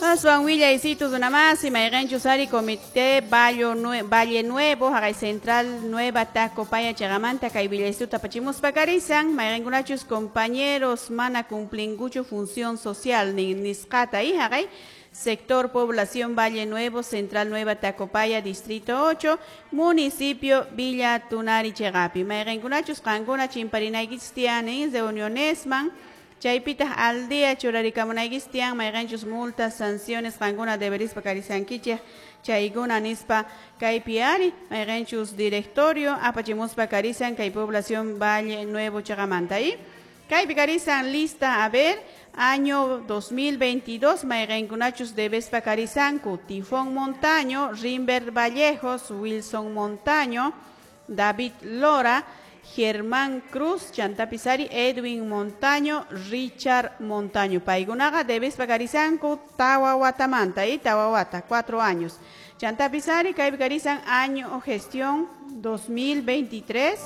Aswan Villa Isitos una más y Mayrencho Sari Comité Valle Nuevo, Hagai Central Nueva Tacopaya Chagamanta, Kai Villa Isituta Pachimus Pacarizan, Mayrengunachos compañeros, mana cumplingucho función social, Niscata y Hagai, sector población Valle Nuevo, Central Nueva Tacopaya, Distrito 8, municipio Villa Tunari Chegapi, Mayrengunachos Kanguna Chimparinagistianes de Unionesman, Chaypitas aldea churaricamunaygistian mayganchus multas sanciones kanguna deberis pakarizankichej chayguna nispa kaypiari mayganchus directorio apachimus pakarizan kay población Valle Nuevo Chagamantay kaypi karizan lista a ver año 2022 maygankunachus debes pakarizanku Tifón Montaño, Rimber Vallejos, Wilson Montaño, David Lora, Germán Cruz, Chantapisari, Edwin Montaño, Richard Montaño. Paigunaga debes pagarizanku Tawawatamanta y Tawawata, 4 años. Chantapisari, Caipicarizan, año o gestión 2023.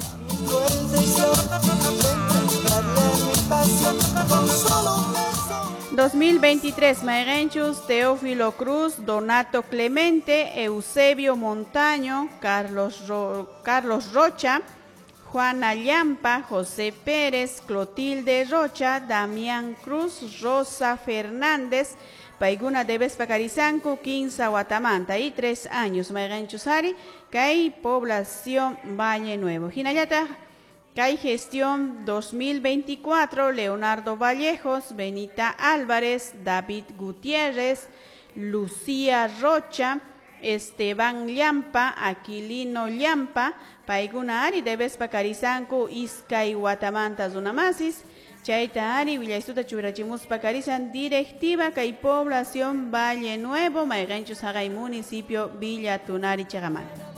2023, Maerenchus, Teófilo Cruz, Donato Clemente, Eusebio Montaño, Carlos Rocha, Juana Llampa, José Pérez, Clotilde Rocha, Damián Cruz, Rosa Fernández, Paiguna de Vespacarizanco, 15 Guatamanta y 3 años. Mayganchusari, Cay población Valle Nuevo. Jinayata, Cay gestión 2024, Leonardo Vallejos, Benita Álvarez, David Gutiérrez, Lucía Rocha, Esteban Llampa, Aquilino Llampa, Paiguna Ari de Vespacarizanco, Iskay Guatamanta Zunamasis, Chaita Ari, Villaisuta Churachimus Pacarizan, directiva Cay población Valle Nuevo, Mayganchus Hagay municipio Villa Tunari Chagamanta.